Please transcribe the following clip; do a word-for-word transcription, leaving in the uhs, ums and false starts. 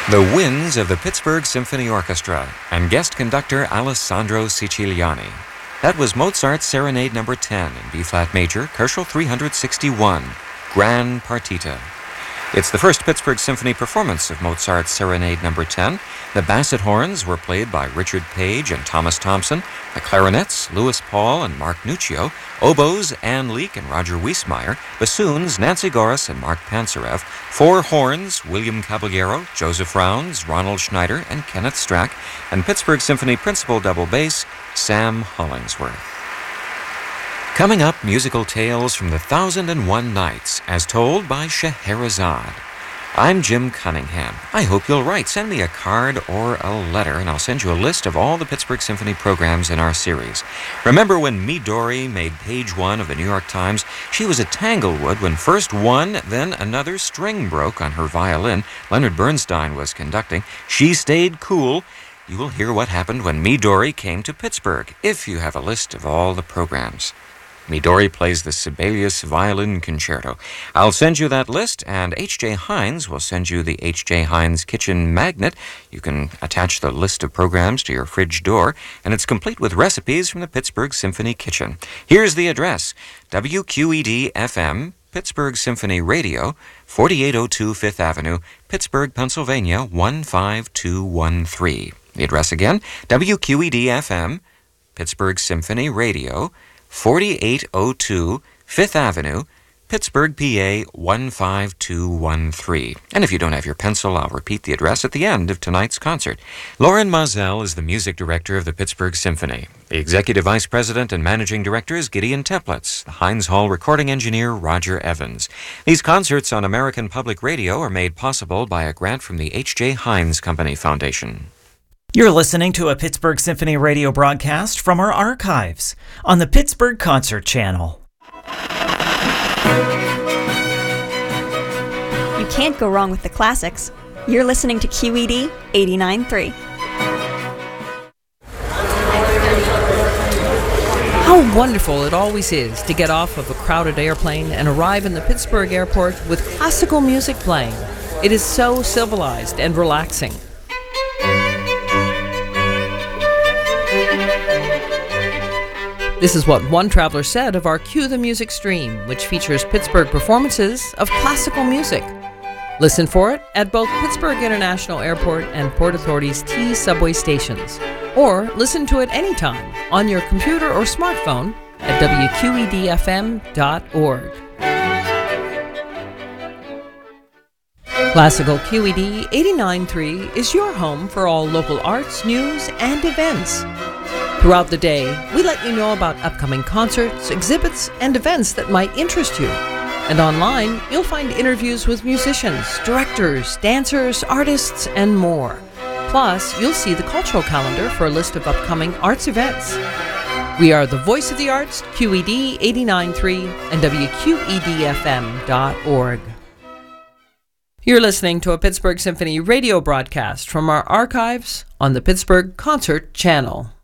The Winds of the Pittsburgh Symphony Orchestra and guest conductor Alessandro Siciliani. That was Mozart's Serenade number ten in B-flat major, Koelschel three sixty-one, Gran Partita. It's the first Pittsburgh Symphony performance of Mozart's Serenade number ten. The basset horns were played by Richard Page and Thomas Thompson, the clarinets, Louis Paul and Mark Nuccio, oboes, Ann Leek and Roger Wiesmeyer, bassoons, Nancy Goris and Mark Pansarev, four horns, William Caballero, Joseph Rounds, Ronald Schneider, and Kenneth Strack, and Pittsburgh Symphony principal double bass, Sam Hollingsworth. Coming up, musical tales from the Thousand and One Nights, as told by Scheherazade. I'm Jim Cunningham. I hope you'll write. Send me a card or a letter, and I'll send you a list of all the Pittsburgh Symphony programs in our series. Remember when Midori made page one of the New York Times? She was at Tanglewood when first one, then another string broke on her violin. Leonard Bernstein was conducting. She stayed cool. You will hear what happened when Midori came to Pittsburgh, if you have a list of all the programs. Midori plays the Sibelius Violin Concerto. I'll send you that list, and H J Heinz will send you the H J Heinz Kitchen Magnet. You can attach the list of programs to your fridge door, and it's complete with recipes from the Pittsburgh Symphony Kitchen. Here's the address: W Q E D F M, Pittsburgh Symphony Radio, forty-eight oh two Fifth Avenue, Pittsburgh, Pennsylvania, one five two one three. The address again, W Q E D F M, Pittsburgh Symphony Radio, forty-eight oh two Fifth Avenue, Pittsburgh, P A, one five two one three. And if you don't have your pencil, I'll repeat the address at the end of tonight's concert. Lauren Moselle is the music director of the Pittsburgh Symphony. The executive vice president and managing director is Gideon Teplitz. The Heinz Hall recording engineer, Roger Evans. These concerts on American Public Radio are made possible by a grant from the H J Heinz Company Foundation. You're listening to a Pittsburgh Symphony radio broadcast from our archives on the Pittsburgh Concert Channel. You can't go wrong with the classics. You're listening to Q E D eighty-nine point three. How wonderful it always is to get off of a crowded airplane and arrive in the Pittsburgh airport with classical music playing. It is so civilized and relaxing. This is what one traveler said of our Cue the Music stream, which features Pittsburgh performances of classical music. Listen for it at both Pittsburgh International Airport and Port Authority's T subway stations. Or listen to it anytime on your computer or smartphone at W Q E D F M dot org. Classical Q E D eighty-nine point three is your home for all local arts, news, and events. Throughout the day, we let you know about upcoming concerts, exhibits, and events that might interest you. And online, you'll find interviews with musicians, directors, dancers, artists, and more. Plus, you'll see the cultural calendar for a list of upcoming arts events. We are the voice of the arts, Q E D eighty-nine point three and W Q E D F M dot org. You're listening to a Pittsburgh Symphony radio broadcast from our archives on the Pittsburgh Concert Channel.